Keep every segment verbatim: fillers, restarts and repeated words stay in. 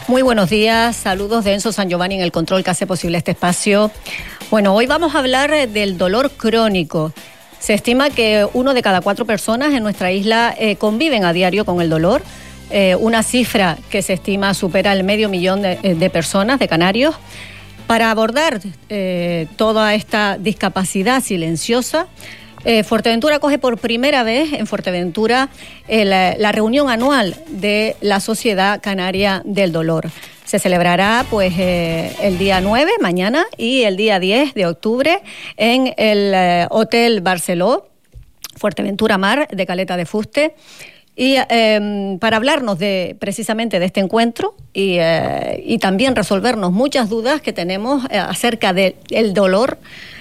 Muy buenos días, saludos de Enzo San Giovanni en el control que hace posible este espacio. Bueno, hoy vamos a hablar del dolor crónico. Se estima que uno de cada cuatro personas en nuestra isla eh, conviven a diario con el dolor, eh, una cifra que se estima supera el medio millón de, de personas, de canarios. Para abordar eh, toda esta discapacidad silenciosa, Eh, Fuerteventura acoge por primera vez en Fuerteventura eh, la, la reunión anual de la Sociedad Canaria del Dolor. Se celebrará pues eh, el día nueve, mañana, y el día diez de octubre en el eh, Hotel Barceló, Fuerteventura Mar, de Caleta de Fuste. Y eh, para hablarnos de precisamente de este encuentro y, eh, y también resolvernos muchas dudas que tenemos eh, acerca del de dolor,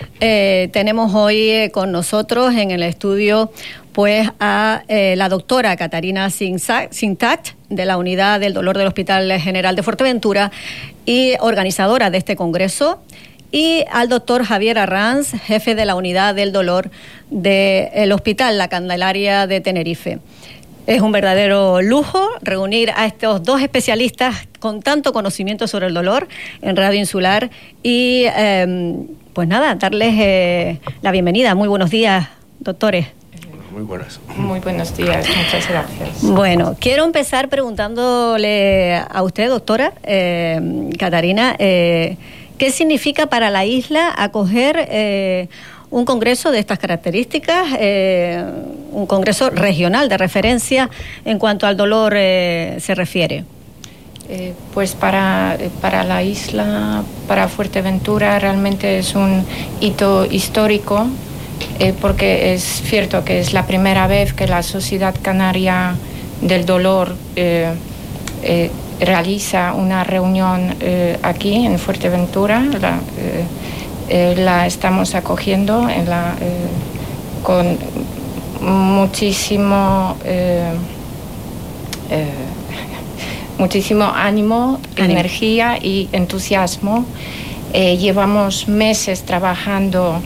eh, tenemos hoy eh, con nosotros en el estudio pues a eh, la doctora Catarina Cintac, de la Unidad del Dolor del Hospital General de Fuerteventura y organizadora de este congreso, y al doctor Javier Arranz, jefe de la Unidad del Dolor del Hospital La Candelaria de Tenerife. Es un verdadero lujo reunir a estos dos especialistas con tanto conocimiento sobre el dolor en Radio Insular y, eh, pues nada, darles eh, la bienvenida. Muy buenos días, doctores. Muy buenas. Muy buenos días, muchas gracias. Bueno, quiero empezar preguntándole a usted, doctora eh, Catarina, eh, ¿qué significa para la isla acoger eh, un congreso de estas características, eh, un congreso regional de referencia en cuanto al dolor eh, se refiere? Eh, pues para, para la isla, para Fuerteventura, realmente es un hito histórico, eh, porque es cierto que es la primera vez que la Sociedad Canaria del Dolor eh, eh, realiza una reunión eh, aquí en Fuerteventura. La, eh, Eh, la estamos acogiendo en la, eh, con muchísimo eh, eh, muchísimo ánimo, ánimo, energía y entusiasmo. Eh, llevamos meses trabajando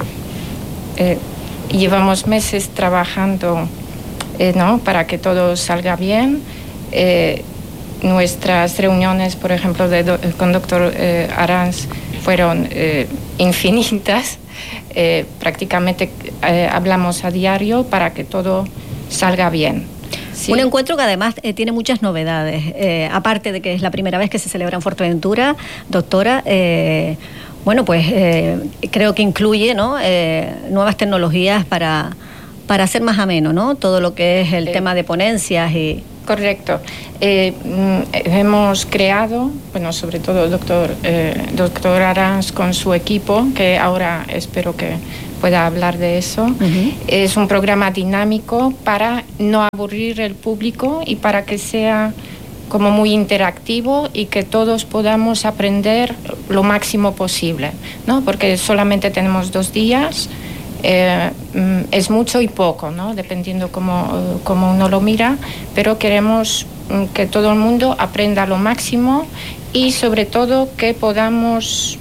eh, llevamos meses trabajando eh, ¿no? para que todo salga bien. Eh, nuestras reuniones, por ejemplo, de do, con doctor eh, Arranz fueron eh, infinitas, eh, prácticamente eh, hablamos a diario para que todo salga bien. ¿Sí? Un encuentro que además eh, tiene muchas novedades, eh, aparte de que es la primera vez que se celebra en Fuerteventura, doctora, eh, bueno, pues eh, creo que incluye, ¿no? eh, nuevas tecnologías para, para hacer más ameno, ¿no? Todo lo que es el eh, tema de ponencias y... Correcto. Eh, hemos creado, bueno, sobre todo el doctor, eh, doctor Arranz con su equipo, que ahora espero que pueda hablar de eso. Uh-huh. Es un programa dinámico para no aburrir el público y para que sea como muy interactivo y que todos podamos aprender lo máximo posible, ¿no? Porque solamente tenemos dos días. Eh, es mucho y poco, ¿no? Dependiendo cómo, cómo uno lo mira, pero queremos que todo el mundo aprenda lo máximo y sobre todo que podamos,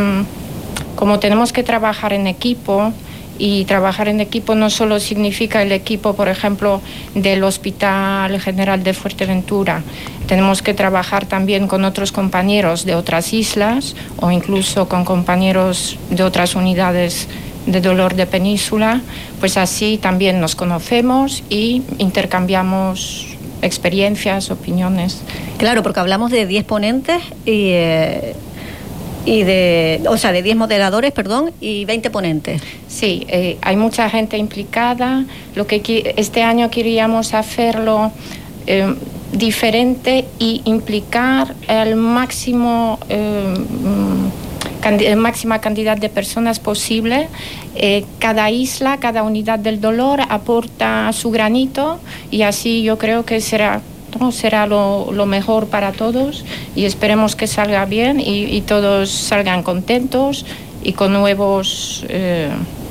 como tenemos que trabajar en equipo, y trabajar en equipo no solo significa el equipo, por ejemplo, del Hospital General de Fuerteventura, tenemos que trabajar también con otros compañeros de otras islas o incluso con compañeros de otras unidades de dolor de península, pues así también nos conocemos y intercambiamos experiencias, opiniones. Claro, porque hablamos de diez ponentes y, eh, y de, o sea, de diez moderadores, perdón, y veinte ponentes. Sí, eh, hay mucha gente implicada. Lo que este año queríamos hacerlo eh, diferente y implicar el máximo eh, la máxima cantidad de personas posible. Eh, cada isla, cada unidad del dolor aporta su granito y así yo creo que será, ¿no? será lo, lo mejor para todos y esperemos que salga bien y, y todos salgan contentos y con nuevos, eh,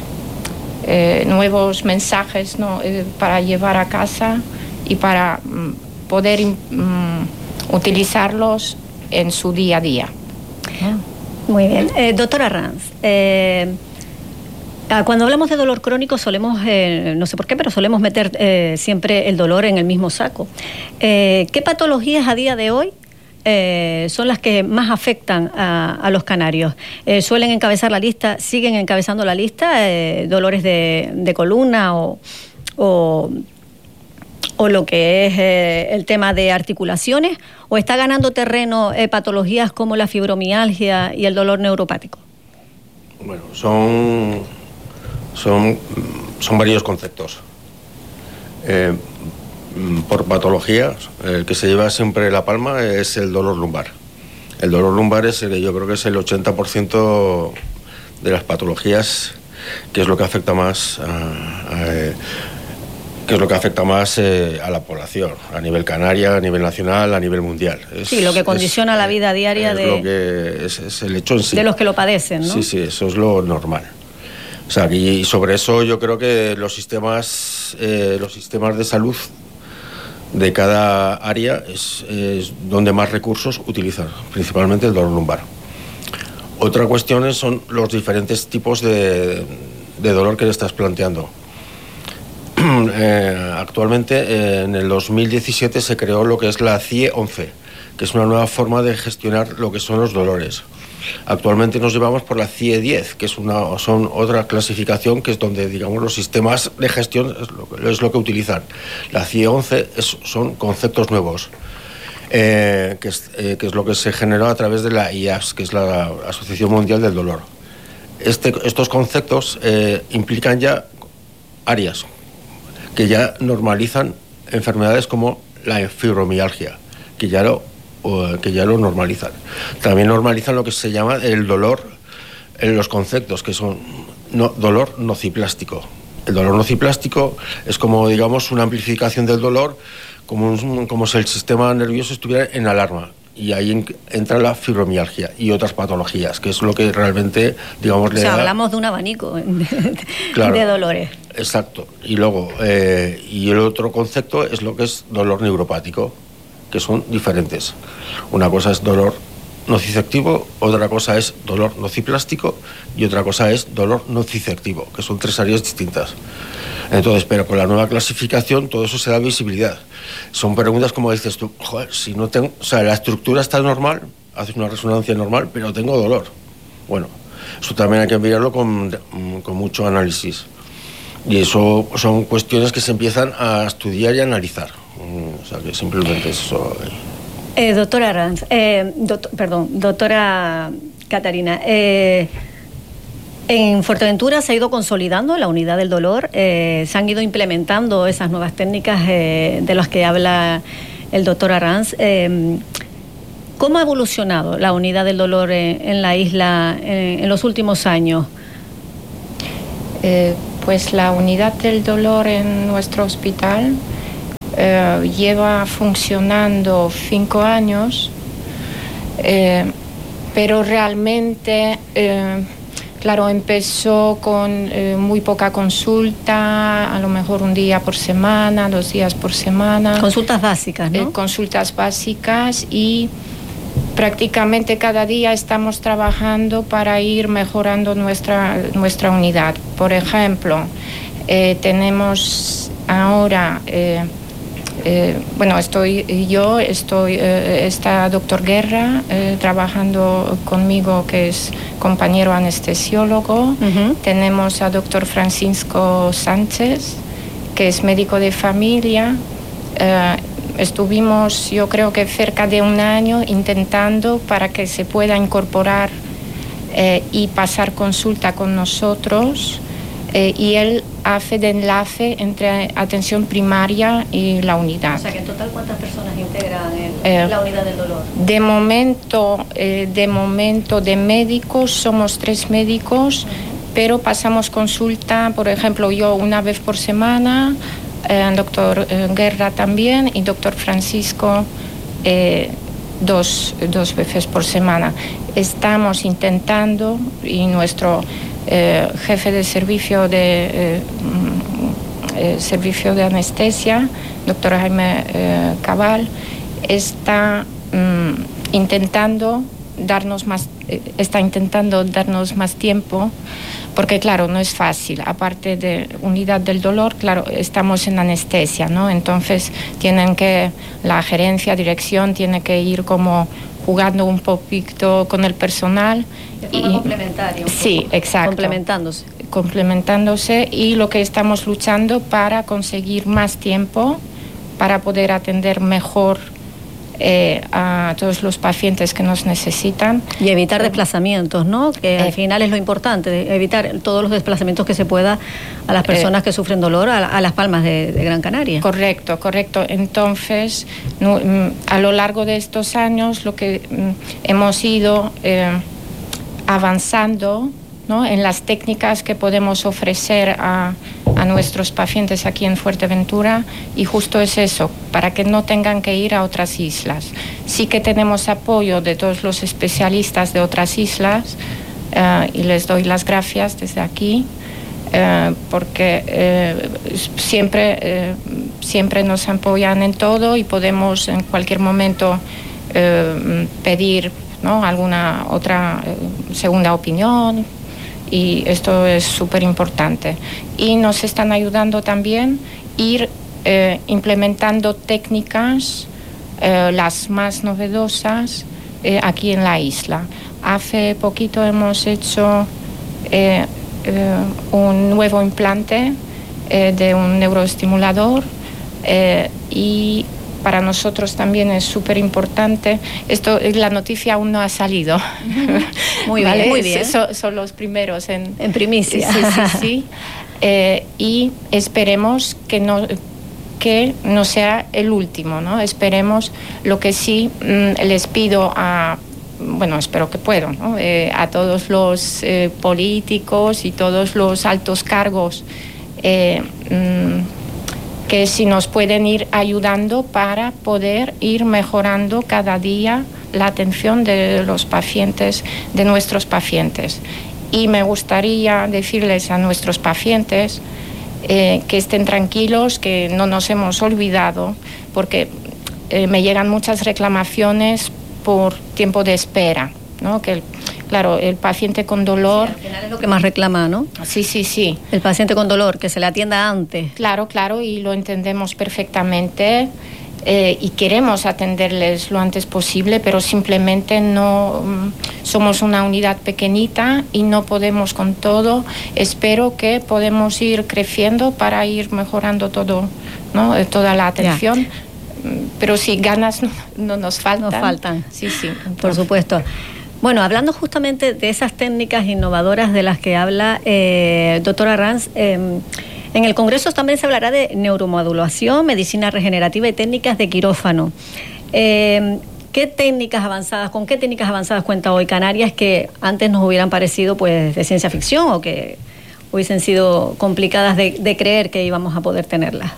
eh, nuevos mensajes, ¿no? eh, para llevar a casa y para mm, poder mm, utilizarlos en su día a día. ¿no? Muy bien. Eh, doctora Arranz, eh, cuando hablamos de dolor crónico solemos, eh, no sé por qué, pero solemos meter eh, siempre el dolor en el mismo saco. Eh, ¿Qué patologías a día de hoy eh, son las que más afectan a, a los canarios. Eh, suelen encabezar la lista, siguen encabezando la lista, eh, dolores de, de columna o, o, o lo que es eh, el tema de articulaciones, o está ganando terreno eh, patologías como la fibromialgia y el dolor neuropático. Bueno, son, son, son varios conceptos. Eh, por patología, el que se lleva siempre la palma es el dolor lumbar. El dolor lumbar es el, yo creo que es el ochenta por ciento de las patologías, que es lo que afecta más a, a, que es lo que afecta más eh, a la población, a nivel canaria, a nivel nacional, a nivel mundial. Es, sí, lo que condiciona es, la vida diaria es de lo que es, es el hecho en sí. De los que lo padecen, ¿no? Sí, sí, eso es lo normal. O sea, y sobre eso yo creo que los sistemas, eh, los sistemas de salud de cada área es, es donde más recursos utilizan, principalmente el dolor lumbar. Otra cuestión son los diferentes tipos de, de dolor que le estás planteando. Eh, actualmente, eh, en el dos mil diecisiete se creó lo que es la C I E once, que es una nueva forma de gestionar lo que son los dolores. Actualmente nos llevamos por la C I E diez, que es una son otra clasificación, que es donde, digamos, los sistemas de gestión es lo, es lo que utilizan. La C I E once es, son conceptos nuevos, eh, que, es, eh, que es lo que se generó a través de la I A S, que es la Asociación Mundial del Dolor. Este, estos conceptos eh, implican ya áreas que ya normalizan enfermedades como la fibromialgia, que ya lo que ya lo normalizan. También normalizan lo que se llama el dolor, en los conceptos que son no, dolor nociplástico. El dolor nociplástico es como, digamos, una amplificación del dolor, como, un, como si el sistema nervioso estuviera en alarma, y ahí en, entra la fibromialgia y otras patologías, que es lo que realmente, digamos, le o sea, da... hablamos de un abanico de, claro, de dolores. Exacto. Y luego, eh, y el otro concepto es lo que es dolor neuropático, que son diferentes. Una cosa es dolor nociceptivo, otra cosa es dolor nociplástico y otra cosa es dolor nociceptivo, que son tres áreas distintas. Entonces, pero con la nueva clasificación todo eso se da visibilidad. Son preguntas como dices tú, joder, si no tengo, o sea, la estructura está normal, haces una resonancia normal, pero tengo dolor. Bueno, eso también hay que mirarlo con, con mucho análisis. Y eso son cuestiones que se empiezan a estudiar y a analizar. O sea, que simplemente eso. Eh, doctora Arranz, eh, doctor, perdón, doctora Catarina, eh, en Fuerteventura se ha ido consolidando la unidad del dolor, eh, se han ido implementando esas nuevas técnicas eh, de las que habla el doctor Arranz. Eh, ¿Cómo ha evolucionado la unidad del dolor en, en la isla en, en los últimos años? Eh, pues la unidad del dolor en nuestro hospital eh, lleva funcionando cinco años, eh, pero realmente, eh, claro, empezó con eh, muy poca consulta, a lo mejor un día por semana, dos días por semana. Consultas básicas, ¿no? Eh, consultas básicas, y prácticamente cada día estamos trabajando para ir mejorando nuestra, nuestra unidad. Por ejemplo, eh, tenemos ahora, eh, eh, bueno, estoy yo, estoy, eh, está doctor Guerra eh, trabajando conmigo, que es compañero anestesiólogo. Uh-huh. Tenemos a doctor Francisco Sánchez, que es médico de familia. Eh, Estuvimos, yo creo que cerca de un año intentando para que se pueda incorporar eh, y pasar consulta con nosotros, eh, y él hace de enlace entre atención primaria y la unidad. O sea, que en total, ¿cuántas personas integran el, eh, la unidad del dolor? De momento, eh, de momento de médicos, somos tres médicos, pero pasamos consulta, por ejemplo, yo una vez por semana, el doctor eh, Guerra también, y doctor Francisco eh, dos, dos veces por semana. Estamos intentando, y nuestro eh, jefe de servicio de eh, eh, servicio de anestesia, doctor Jaime eh, Cabal, está mm, intentando darnos más, eh, está intentando darnos más tiempo, porque claro, no es fácil. Aparte de unidad del dolor, claro, estamos en anestesia, ¿no? Entonces tienen que, la gerencia, dirección, tiene que ir como jugando un poquito con el personal. De forma y, complementaria. Sí, exacto. Complementándose. Complementándose, y lo que estamos luchando para conseguir más tiempo para poder atender mejor eh, a todos los pacientes que nos necesitan. Y evitar desplazamientos, ¿no? Que eh, al final es lo importante, evitar todos los desplazamientos que se pueda a las personas eh, que sufren dolor a, a Las Palmas de, de Gran Canaria. Correcto, correcto. Entonces, no, a lo largo de estos años, lo que hemos ido eh, avanzando, ¿no?, en las técnicas que podemos ofrecer a, a nuestros pacientes aquí en Fuerteventura, y justo es eso, para que no tengan que ir a otras islas. Sí que tenemos apoyo de todos los especialistas de otras islas, eh, y les doy las gracias desde aquí, eh, porque eh, siempre, eh, siempre nos apoyan en todo, y podemos en cualquier momento eh, pedir, ¿no?, alguna otra eh, segunda opinión. Y esto es súper importante. Y nos están ayudando también a ir eh, implementando técnicas, eh, las más novedosas, eh, aquí en la isla. Hace poquito hemos hecho eh, eh, un nuevo implante eh, de un neuroestimulador, eh, y para nosotros también es súper importante. Esto, la noticia aún no ha salido. Muy ¿Vale? bien, muy bien. Son, son los primeros en, en primicia. Sí, sí, sí. Eh, y esperemos que no, que no sea el último, ¿no? Esperemos. Lo que sí mmm, les pido a, bueno, espero que puedo, ¿no?, eh, a todos los eh, políticos y todos los altos cargos, eh, mmm, que si nos pueden ir ayudando para poder ir mejorando cada día la atención de los pacientes, de nuestros pacientes. Y me gustaría decirles a nuestros pacientes eh, que estén tranquilos, que no nos hemos olvidado, porque eh, me llegan muchas reclamaciones por tiempo de espera, ¿no? Que el, claro, el paciente con dolor... Sí, al final es lo que más reclama, ¿no? Sí, sí, sí. El paciente con dolor, que se le atienda antes. Claro, claro, y lo entendemos perfectamente, eh, y queremos atenderles lo antes posible, pero simplemente no... Um, somos una unidad pequeñita y no podemos con todo. Espero que podemos ir creciendo para ir mejorando todo, ¿no?, eh, toda la atención. Ya. Pero sí, ganas no, no nos faltan. Nos faltan. Sí, sí. Entonces. Por supuesto. Bueno, hablando justamente de esas técnicas innovadoras de las que habla eh, doctora Arranz, eh, en el Congreso también se hablará de neuromodulación, medicina regenerativa y técnicas de quirófano. Eh, ¿Qué técnicas avanzadas, con qué técnicas avanzadas cuenta hoy Canarias que antes nos hubieran parecido pues de ciencia ficción o que hubiesen sido complicadas de, de creer que íbamos a poder tenerlas?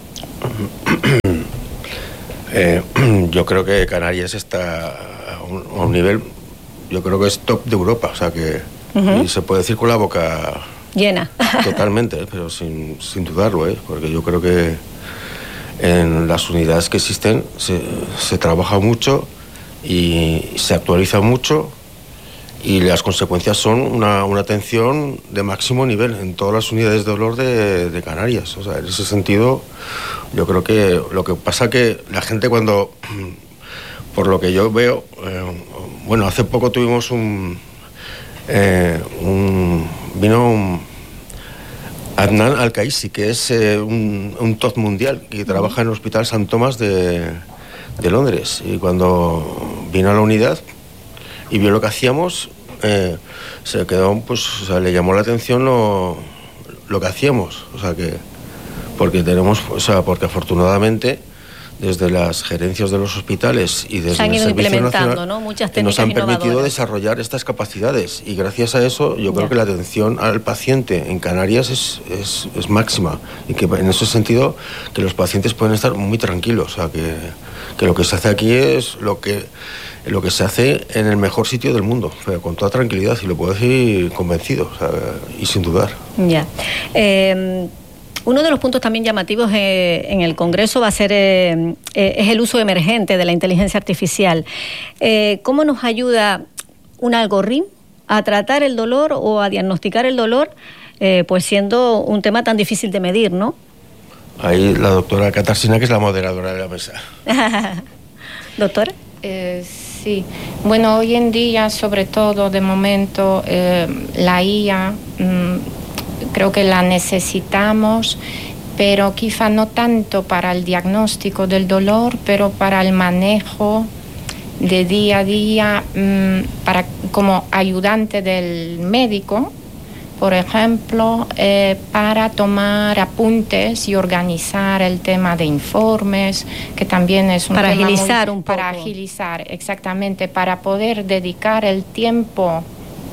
Eh, yo creo que Canarias está a un, a un nivel, yo creo que es top de Europa, o sea que uh-huh. y se puede decir con la boca llena. Totalmente, pero sin, sin dudarlo, ¿eh? Porque yo creo que en las unidades que existen se, se trabaja mucho y se actualiza mucho, y las consecuencias son una, una atención de máximo nivel en todas las unidades de dolor de, de Canarias. O sea, en ese sentido, yo creo que lo que pasa que la gente cuando, por lo que yo veo, eh, bueno, hace poco tuvimos un, eh, un vino un Adnan Al-Kaisi, que es eh, un, un top mundial que trabaja en el Hospital San Tomás de, de Londres, y cuando vino a la unidad y vio lo que hacíamos, eh, se quedó, pues, o sea, le llamó la atención lo, lo que hacíamos, o sea que, porque tenemos, o sea, porque afortunadamente desde las gerencias de los hospitales y desde el Servicio Nacional, ¿no?, muchas nos han permitido innovadoras. desarrollar estas capacidades, y gracias a eso yo creo ya. que la atención al paciente en Canarias es, es, es máxima, y que en ese sentido que los pacientes pueden estar muy tranquilos, o sea que, que lo que se hace aquí es lo que lo que se hace en el mejor sitio del mundo, pero con toda tranquilidad, y lo puedo decir convencido, o sea, y sin dudar. Ya. Eh, uno de los puntos también llamativos eh, en el Congreso va a ser eh, eh, es el uso emergente de la inteligencia artificial. Eh, ¿Cómo nos ayuda un algoritmo a tratar el dolor o a diagnosticar el dolor, eh, pues siendo un tema tan difícil de medir, ¿no? Ahí la doctora Catarsina, que es la moderadora de la mesa. ¿Doctora? Eh, sí, bueno, hoy en día, sobre todo, de momento, eh, la I A, mmm, creo que la necesitamos, pero quizá no tanto para el diagnóstico del dolor, pero para el manejo de día a día, mmm, para, como ayudante del médico, por ejemplo, eh, para tomar apuntes y organizar el tema de informes, que también es un para tema agilizar muy, un poco. Para agilizar, exactamente, para poder dedicar el tiempo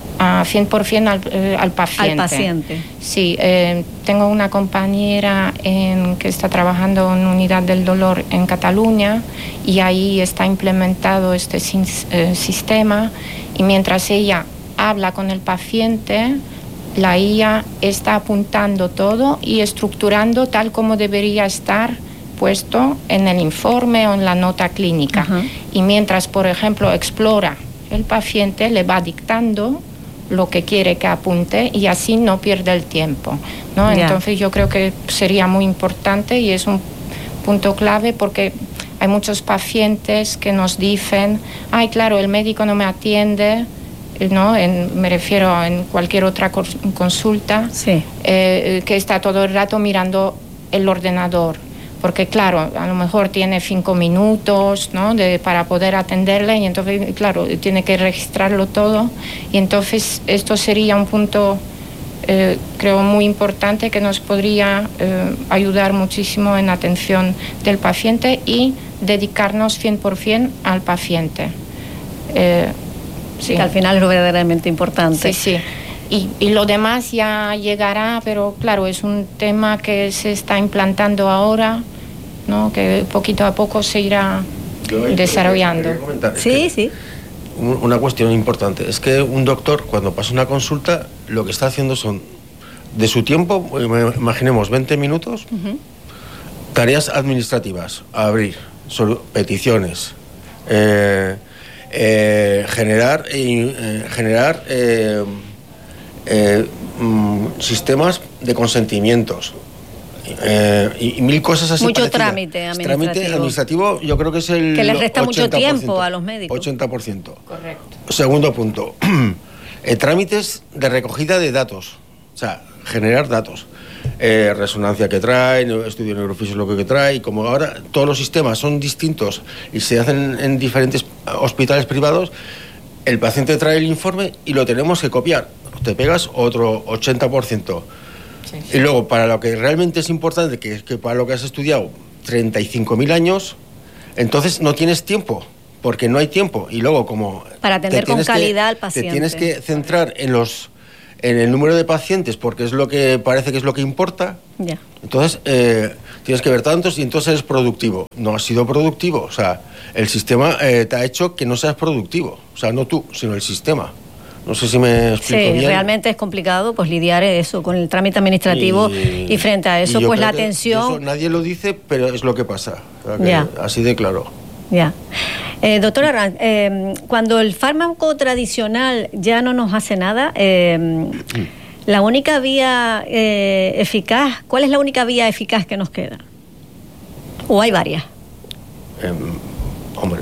a cien por ciento al, eh, al paciente. Al paciente. Sí, eh, tengo una compañera en, que está trabajando en unidad del dolor en Cataluña y ahí está implementado este sin, eh, sistema, y mientras ella habla con el paciente, la I A está apuntando todo y estructurando tal como debería estar puesto en el informe o en la nota clínica. Uh-huh. Y mientras, por ejemplo, explora el paciente, le va dictando lo que quiere que apunte y así no pierde el tiempo, ¿no? Yeah. Entonces yo creo que sería muy importante y es un punto clave, porque hay muchos pacientes que nos dicen, ay, claro, el médico no me atiende, ¿no? En, me refiero en cualquier otra consulta, sí. eh, que está todo el rato mirando el ordenador, porque claro, a lo mejor tiene cinco minutos, ¿no? de, para poder atenderle, y entonces, claro, tiene que registrarlo todo, y entonces esto sería un punto, eh, creo, muy importante, que nos podría eh, ayudar muchísimo en atención del paciente y dedicarnos cien por ciento al paciente. Eh, Sí, que al final es lo verdaderamente importante. Sí, sí. Y, y lo demás ya llegará, pero claro, es un tema que se está implantando ahora, ¿no? Que poquito a poco se irá Yo, desarrollando. Sí, sí. Una cuestión importante es que un doctor, cuando pasa una consulta, lo que está haciendo son, de su tiempo, imaginemos veinte minutos, uh-huh. tareas administrativas, abrir, peticiones, eh, Eh, generar eh, generar eh, eh, mm, sistemas de consentimientos eh, y, y mil cosas así. Mucho parecidas. trámite administrativo. Trámite administrativo, yo creo que es el que les resta ochenta por ciento, mucho tiempo a los médicos. ochenta por ciento. Correcto. Segundo punto, eh, trámites de recogida de datos, o sea, generar datos. Eh, resonancia que trae, estudio de neurofisiológico que trae, y como ahora todos los sistemas son distintos y se hacen en diferentes hospitales privados, el paciente trae el informe y lo tenemos que copiar. Te pegas otro ochenta por ciento. Sí, sí. Y luego, para lo que realmente es importante, que es que para lo que has estudiado treinta y cinco mil años, entonces no tienes tiempo, porque no hay tiempo. Y luego, como para atender con calidad que, al paciente, te tienes que centrar en los en el número de pacientes, porque es lo que parece que es lo que importa. Yeah. Entonces eh, tienes que ver tantos y entonces eres productivo. No has sido productivo, o sea, el sistema eh, te ha hecho que no seas productivo, o sea, no tú, sino el sistema. No sé si me explico sí, bien. Sí, realmente es complicado pues lidiar eso con el trámite administrativo, y, y frente a eso pues la atención. Eso nadie lo dice, pero es lo que pasa. O sea, que yeah. Así de claro. Ya. Eh, doctora Arranz, eh, cuando el fármaco tradicional ya no nos hace nada, eh, la única vía eh, eficaz, ¿cuál es la única vía eficaz que nos queda? ¿O hay varias? Eh, hombre,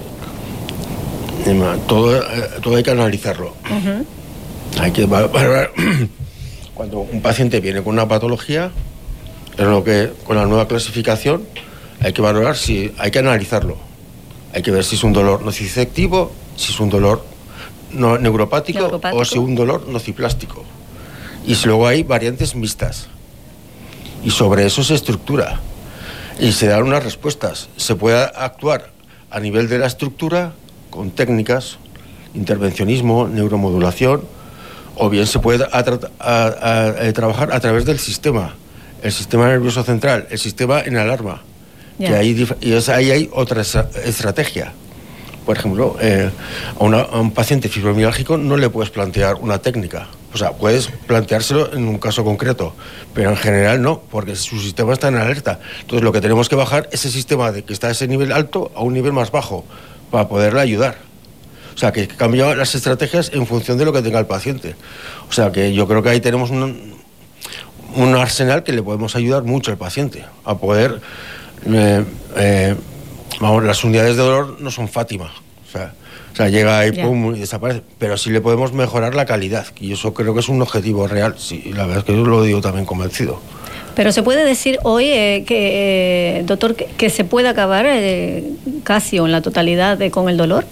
todo, todo hay que analizarlo. Uh-huh. Hay que valorar. Cuando un paciente viene con una patología, es lo que con la nueva clasificación hay que valorar, si hay que analizarlo. Hay que ver si es un dolor nociceptivo, si es un dolor no, neuropático, neuropático o si es un dolor nociplástico. Y si luego hay variantes mixtas. Y sobre eso se estructura. Y se dan unas respuestas. Se puede actuar a nivel de la estructura con técnicas, intervencionismo, neuromodulación, o bien se puede a, a, a, a trabajar a través del sistema, el sistema nervioso central, el sistema en alarma. Yeah. Que ahí, y es, ahí hay otra estrategia. Por ejemplo, eh, a, una, a un paciente fibromialgico no le puedes plantear una técnica. O sea, puedes planteárselo en un caso concreto, pero en general no, porque su sistema está en alerta. Entonces lo que tenemos que bajar es ese sistema de que está a ese nivel alto a un nivel más bajo, para poderle ayudar. O sea, que cambia las estrategias en función de lo que tenga el paciente. O sea, que yo creo que ahí tenemos un, un arsenal que le podemos ayudar mucho al paciente a poder... Eh, eh, vamos, las unidades de dolor no son Fátima. O sea, o sea llega ahí, pum, y desaparece. Pero sí le podemos mejorar la calidad. Y eso creo que es un objetivo real. Sí, la verdad es que yo lo digo también convencido. Pero se puede decir hoy, eh, que, eh, doctor, que, que se puede acabar eh, casi o en la totalidad de, con el dolor.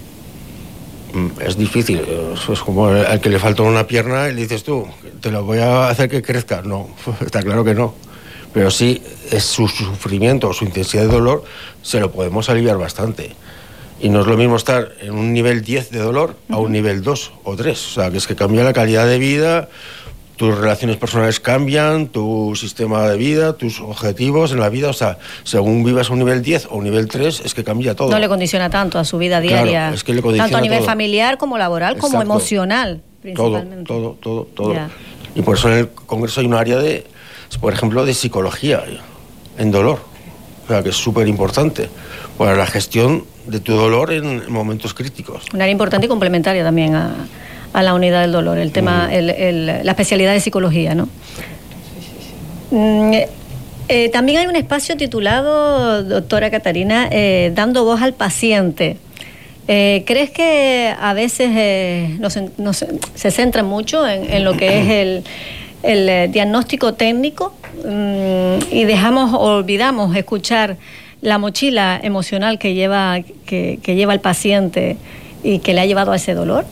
Es difícil. Es como al que le falta una pierna y le dices tú, te lo voy a hacer que crezca. No, está claro que no. Pero sí, es su sufrimiento o su intensidad de dolor se lo podemos aliviar bastante. Y no es lo mismo estar en un nivel diez de dolor a un nivel dos o tres. O sea, que es que cambia la calidad de vida. Tus relaciones personales cambian, tu sistema de vida, tus objetivos en la vida, o sea, según vivas a un nivel diez o un nivel tres, es que cambia todo. No le condiciona tanto a su vida diaria, claro, es que le condiciona tanto a nivel todo. familiar como laboral, Exacto. como emocional, principalmente. Todo, todo, todo, todo. Yeah. Y por eso en el Congreso hay un área de, por ejemplo, de psicología en dolor, o sea, que es súper importante para la gestión de tu dolor en momentos críticos. Un área importante y complementaria también a... a la unidad del dolor, el tema, mm. el, el, la especialidad de psicología, ¿no? Sí, sí, sí. Mm, eh, también hay un espacio titulado, doctora Catarina, eh, Dando Voz al Paciente. Eh, ¿Crees que a veces eh, nos, nos, se centra mucho en, en lo que es el, el eh, diagnóstico técnico um, y dejamos, olvidamos escuchar la mochila emocional que lleva, que, que lleva el paciente y que le ha llevado a ese dolor?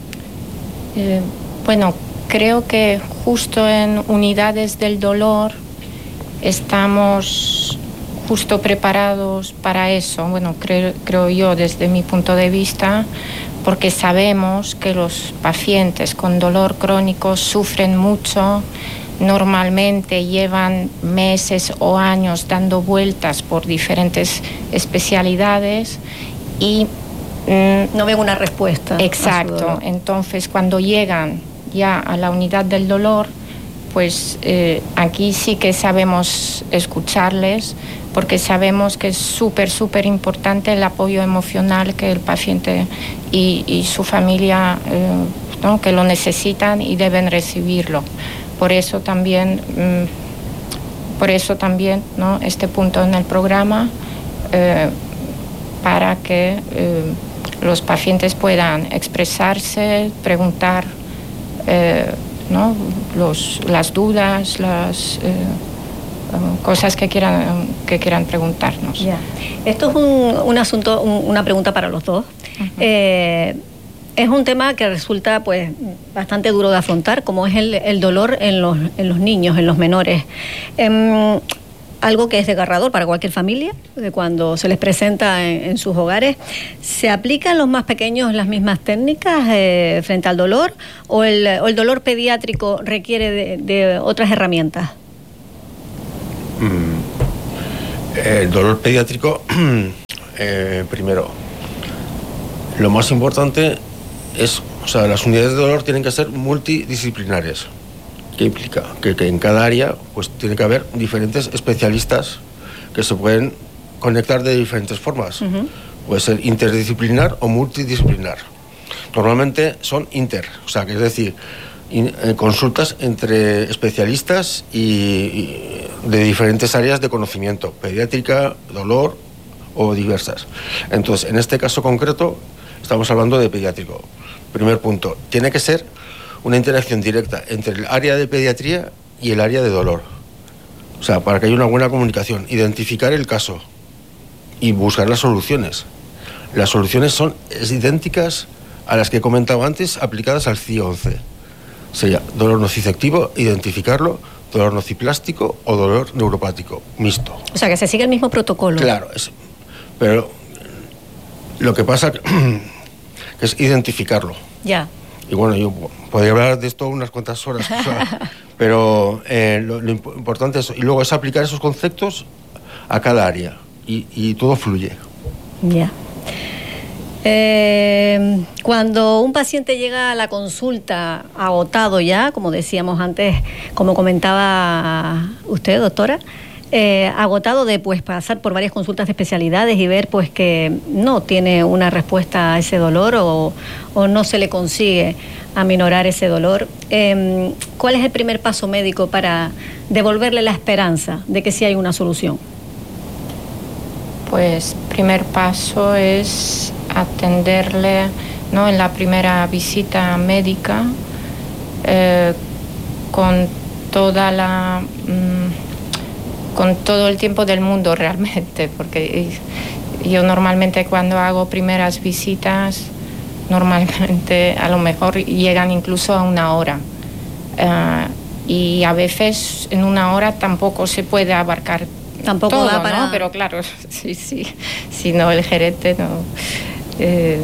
Eh, bueno, creo que justo en unidades del dolor estamos justo preparados para eso, bueno, creo, creo yo desde mi punto de vista, porque sabemos que los pacientes con dolor crónico sufren mucho, normalmente llevan meses o años dando vueltas por diferentes especialidades y no ven una respuesta. Exacto. Entonces, cuando llegan ya a la unidad del dolor, pues eh, aquí sí que sabemos escucharles, porque sabemos que es súper, súper importante el apoyo emocional que el paciente y, y su familia, eh, ¿no? que lo necesitan y deben recibirlo. Por eso también, mm, por eso también, ¿no? este punto en el programa, eh, para que eh, los pacientes puedan expresarse, preguntar eh, ¿no? Los, las dudas, las eh, cosas que quieran, que quieran preguntarnos. Yeah. Esto es un, un asunto, un, una pregunta para los dos. Uh-huh. Eh, es un tema que resulta pues bastante duro de afrontar, como es el, el dolor en los, en los niños, en los menores. Eh, Algo que es desgarrador para cualquier familia, de cuando se les presenta en, en sus hogares. ¿Se aplican a los más pequeños las mismas técnicas eh, frente al dolor o el, o el dolor pediátrico requiere de, de otras herramientas? Mm, el dolor pediátrico, eh, primero, lo más importante es, o sea, las unidades de dolor tienen que ser multidisciplinares. ¿Qué implica? Que, que en cada área pues tiene que haber diferentes especialistas que se pueden conectar de diferentes formas. Uh-huh. Puede ser interdisciplinar o multidisciplinar. Normalmente son inter, o sea, que es decir, in, eh, consultas entre especialistas y, y de diferentes áreas de conocimiento, pediátrica, dolor o diversas. Entonces, en este caso concreto, estamos hablando de pediátrico. Primer punto, tiene que ser una interacción directa entre el área de pediatría y el área de dolor. O sea, para que haya una buena comunicación, identificar el caso y buscar las soluciones. Las soluciones son idénticas a las que he comentado antes, aplicadas al C I E once. Sería dolor nociceptivo, identificarlo, dolor nociplástico o dolor neuropático, mixto. O sea, que se sigue el mismo protocolo. Claro, es, pero lo que pasa que es identificarlo. Ya. Y bueno, yo podría hablar de esto unas cuantas horas, o sea, pero eh, lo, lo importante es, y luego es aplicar esos conceptos a cada área y, y todo fluye. Ya. Eh, cuando un paciente llega a la consulta agotado ya, como decíamos antes, como comentaba usted, doctora, eh, agotado de pues pasar por varias consultas de especialidades y ver pues que no tiene una respuesta a ese dolor o, o no se le consigue aminorar ese dolor, eh, ¿cuál es el primer paso médico para devolverle la esperanza de que sí hay una solución? Pues primer paso es atenderle, ¿no?, en la primera visita médica eh, con toda la mmm, con todo el tiempo del mundo realmente, porque yo normalmente cuando hago primeras visitas normalmente a lo mejor llegan incluso a una hora uh, y a veces en una hora tampoco se puede abarcar tampoco todo, da para... ¿no? Pero claro, sí, sí, si no el gerente no. Eh,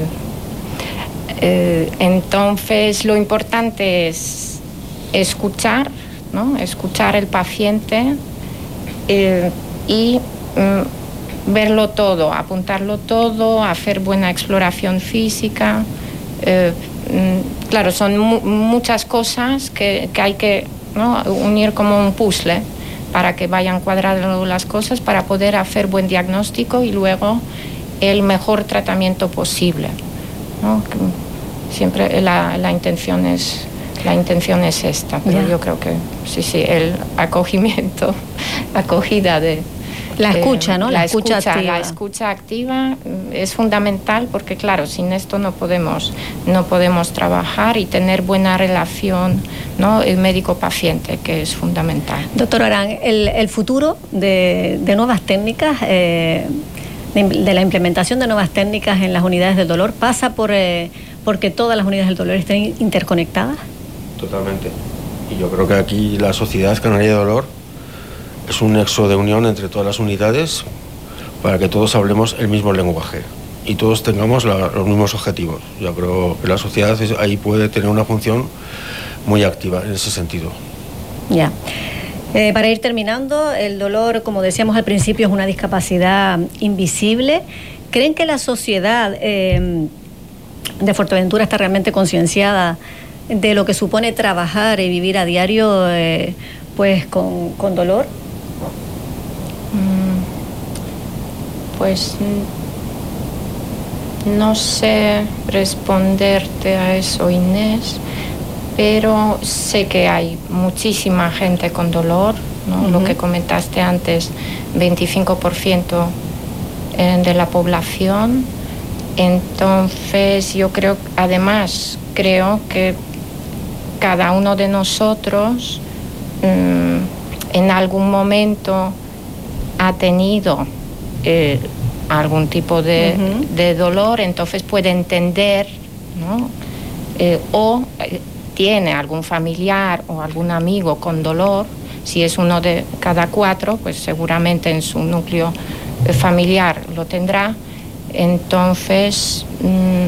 eh, entonces lo importante es escuchar, ¿no? Escuchar al paciente eh, y mm, verlo todo, apuntarlo todo, hacer buena exploración física. Eh, mm, claro, son mu muchas cosas que, que hay que, ¿no?, unir como un puzzle para que vayan cuadrando las cosas para poder hacer buen diagnóstico y luego el mejor tratamiento posible, ¿no? Siempre la, la intención es la intención es esta, pero yeah. yo creo que sí, sí, el acogimiento, acogida de la escucha, ¿no? La, la escucha, escucha activa. La escucha activa es fundamental porque, claro, sin esto no podemos, no podemos trabajar y tener buena relación, ¿no?, el médico-paciente, que es fundamental. Doctor Arán, el, el futuro de, de nuevas técnicas, eh, de, de la implementación de nuevas técnicas en las unidades del dolor, pasa por eh, porque todas las unidades del dolor estén interconectadas. Totalmente. Y yo creo que aquí la Sociedad Canaria de Dolor es un nexo de unión entre todas las unidades para que todos hablemos el mismo lenguaje y todos tengamos la, los mismos objetivos. Yo creo que la sociedad es, ahí puede tener una función muy activa en ese sentido. Ya. Eh, para ir terminando, el dolor, como decíamos al principio, es una discapacidad invisible. ¿Creen que la sociedad eh, de Fuerteventura está realmente concienciada de lo que supone trabajar y vivir a diario eh, pues con, con dolor? Pues no sé responderte a eso, Inés, pero sé que hay muchísima gente con dolor, ¿no? Uh-huh. Lo que comentaste antes, veinticinco por ciento de la población. Entonces yo creo, además, creo que cada uno de nosotros mmm, en algún momento ha tenido eh, algún tipo de, uh-huh. de dolor, entonces puede entender, ¿no? Eh, o eh, tiene algún familiar o algún amigo con dolor. Si es uno de cada cuatro, pues seguramente en su núcleo familiar lo tendrá. Entonces, mmm,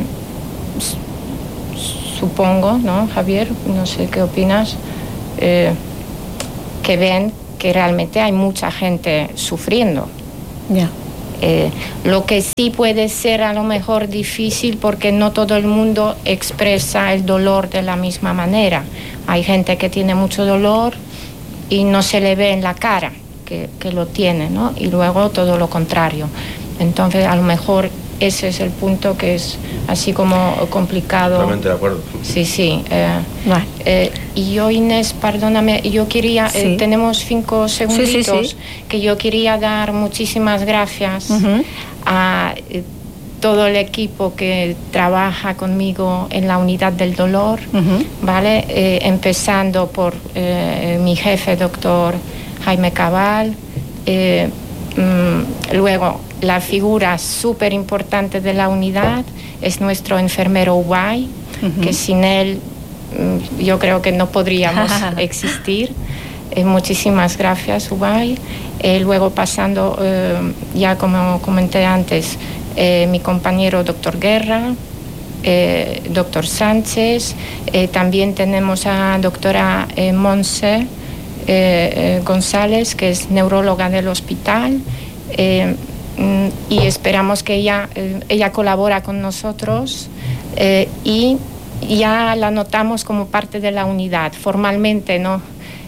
supongo, ¿no, Javier? No sé qué opinas, eh, que ven que realmente hay mucha gente sufriendo. Ya. Yeah. Eh, lo que sí puede ser a lo mejor difícil porque no todo el mundo expresa el dolor de la misma manera. Hay gente que tiene mucho dolor y no se le ve en la cara que, que lo tiene, ¿no? Y luego todo lo contrario. Entonces, a lo mejor ese es el punto que es así como complicado. Totalmente de acuerdo. Sí, sí. Eh, vale. eh, y yo, Inés, perdóname, yo quería, sí. eh, tenemos cinco segunditos, sí, sí, sí. que yo quería dar muchísimas gracias uh-huh. a eh, todo el equipo que trabaja conmigo en la unidad del dolor, uh-huh. ¿vale? Eh, empezando por eh, mi jefe, doctor Jaime Cabal, eh, mm, luego la figura súper importante de la unidad es nuestro enfermero Ubay, uh-huh. que sin él yo creo que no podríamos existir. Eh, muchísimas gracias, Ubay. Eh, luego pasando, eh, ya como comenté antes, eh, mi compañero doctor Guerra, eh, doctor Sánchez, eh, también tenemos a doctora eh, Monse eh, eh, González, que es neuróloga del hospital, eh, y esperamos que ella, eh, ella colabora con nosotros eh, y ya la notamos como parte de la unidad. Formalmente no,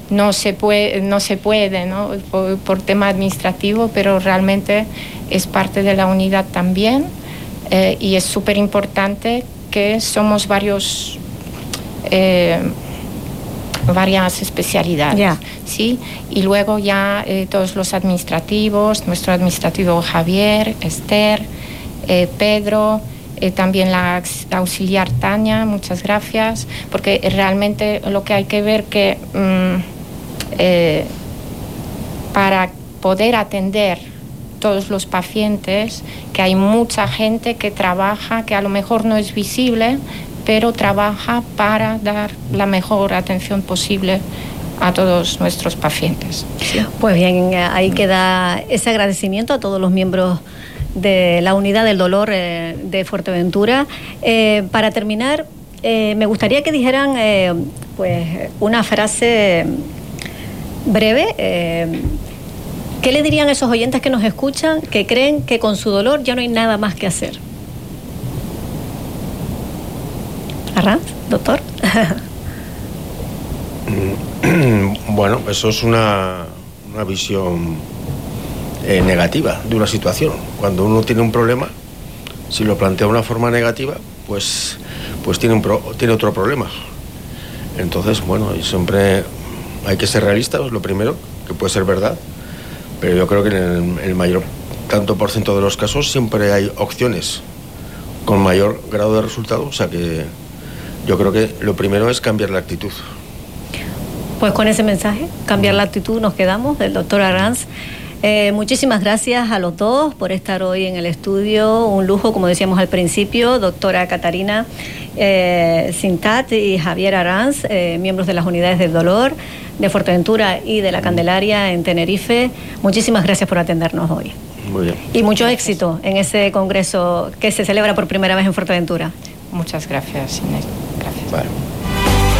no se puede, no se puede, ¿no? Por, por tema administrativo, pero realmente es parte de la unidad también, eh, y es súper importante que somos varios, eh, varias especialidades, yeah. ¿sí? Y luego ya eh, todos los administrativos, nuestro administrativo Javier, Esther, eh, Pedro, eh, también la auxiliar Tania, muchas gracias, porque realmente lo que hay que ver que mmm, eh, para poder atender todos los pacientes, que hay mucha gente que trabaja, que a lo mejor no es visible, pero trabaja para dar la mejor atención posible a todos nuestros pacientes. ¿Sí? Pues bien, ahí queda ese agradecimiento a todos los miembros de la Unidad del Dolor eh, de Fuerteventura. Eh, para terminar, eh, me gustaría que dijeran eh, pues una frase breve. Eh, ¿Qué le dirían a esos oyentes que nos escuchan, que creen que con su dolor ya no hay nada más que hacer? Arranz, doctor. Bueno, eso es una, una visión eh, negativa de una situación. Cuando uno tiene un problema, si lo plantea de una forma negativa, pues, pues tiene, un pro, tiene otro problema. Entonces, bueno, siempre hay que ser realistas, lo primero, que puede ser verdad, pero yo creo que en el, el mayor tanto por ciento de los casos siempre hay opciones con mayor grado de resultado, o sea que yo creo que lo primero es cambiar la actitud. Pues con ese mensaje, cambiar la actitud, nos quedamos, del doctor Arranz. Eh, muchísimas gracias a los dos por estar hoy en el estudio, un lujo, como decíamos al principio, doctora Catarina eh, Cintat y Javier Arranz, eh, miembros de las unidades del dolor de Fuerteventura y de la Candelaria en Tenerife. Muchísimas gracias por atendernos hoy. Muy bien. Y mucho éxito en ese congreso que se celebra por primera vez en Fuerteventura. Muchas gracias, Inés. Gracias. Vale.